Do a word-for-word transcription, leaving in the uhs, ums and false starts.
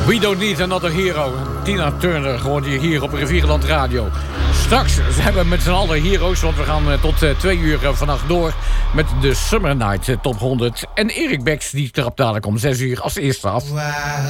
We Don't Need Another Hero. Tina Turner hoorde je hier op Rivierenland Radio. Straks zijn we met z'n allen heroes, want we gaan uh, tot uh, twee uur uh, vannacht door met de Summer Night uh, Top honderd. En Erik Beks die trapt dadelijk om zes uur als eerste af. Wow.